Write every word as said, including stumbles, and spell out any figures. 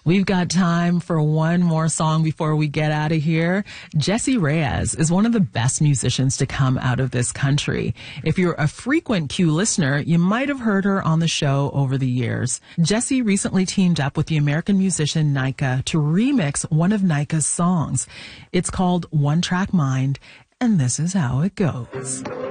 We've got time for one more song before we get out of here. Jessie Reyez is one of the best musicians to come out of this country. If you're a frequent Q listener, you might have heard her on the show over the years. Jessie recently teamed up with the American musician Nika to remix one of Nika's songs. It's called One Track Mind, and this is how it goes.